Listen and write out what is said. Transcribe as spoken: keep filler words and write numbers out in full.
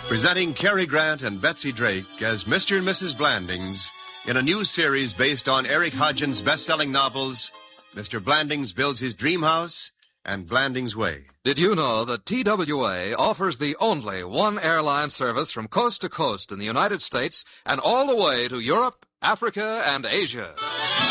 presenting Cary Grant and Betsy Drake as Mister and Missus Blandings in a new series based on Eric Hodgins' best-selling novels, Mister Blandings Builds His Dream House and Blandings Way. Did you know that T W A offers the only one airline service from coast to coast in the United States and all the way to Europe, Africa, and Asia?